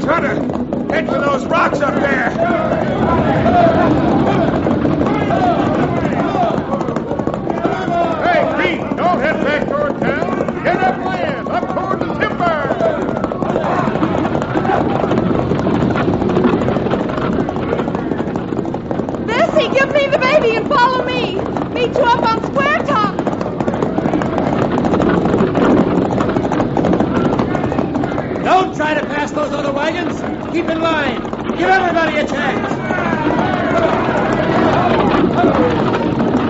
Hunter, head for those rocks up there. Hey, Pete, don't head back toward town. Get upland, up toward the timber. Bessie, give me the baby and follow me. Meet you up on Square Top. Don't try to pass those other wagons. Keep in line. Give everybody a chance.